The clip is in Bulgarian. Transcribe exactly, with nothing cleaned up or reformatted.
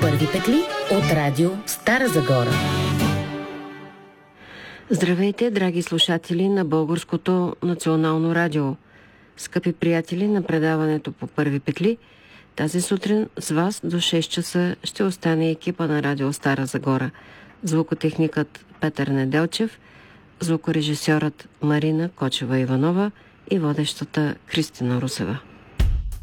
Първи петли от радио Стара Загора. Здравейте, драги слушатели на Българското национално радио. Скъпи приятели на предаването по Първи петли, тази сутрин с вас до шест часа ще остане екипа на радио Стара Загора. Звукотехникът Петър Неделчев, звукорежисьорът Марина Кочева-Иванова и водещата Кристина Русева.